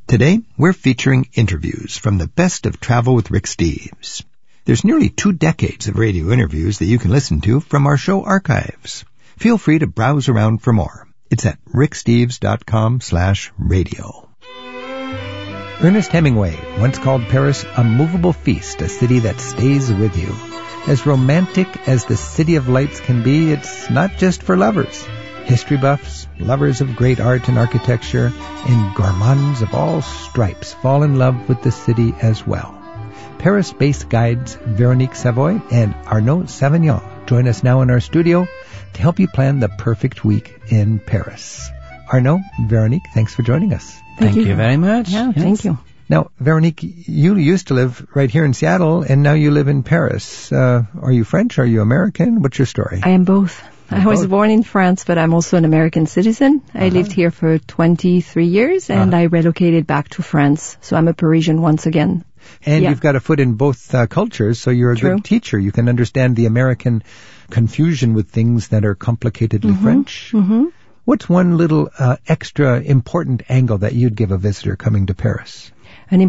Today, we're featuring interviews from the best of Travel with Rick Steves. There's nearly 2 decades of radio interviews that you can listen to from our show archives. Feel free to browse around for more. It's at ricksteves.com/radio. Ernest Hemingway once called Paris a movable feast, a city that stays with you. As romantic as the City of Lights can be, it's not just for lovers. History buffs, lovers of great art and architecture, and gourmands of all stripes fall in love with the city as well. Paris-based guides Véronique Savoy and Arnaud Savignon join us now in our studio to help you plan the perfect week in Paris. Arnaud, Véronique, thanks for joining us. Thank you very much. Yeah, yes. Thank you. Now, Véronique, you used to live right here in Seattle, and now you live in Paris. Are you French? Are you American? What's your story? I am both. I was born in France, but I'm also an American citizen. I lived here for 23 years, and I relocated back to France. So I'm a Parisian once again. And you've got a foot in both cultures, so you're a good teacher. You can understand the American confusion with things that are complicatedly French. Mm-hmm. What's one little extra important angle that you'd give a visitor coming to Paris?